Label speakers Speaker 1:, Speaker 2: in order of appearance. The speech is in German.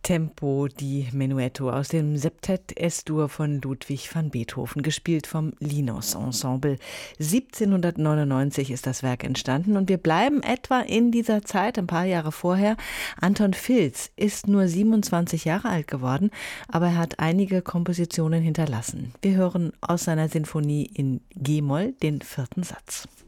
Speaker 1: Tempo di Menuetto aus dem Septett Es-Dur von Ludwig van Beethoven, gespielt vom Linos Ensemble. 1799 ist das Werk entstanden und wir bleiben etwa in dieser Zeit, ein paar Jahre vorher. Anton Filz ist nur 27 Jahre alt geworden, aber er hat einige Kompositionen hinterlassen. Wir hören aus seiner Sinfonie in G-Moll den 4. Satz.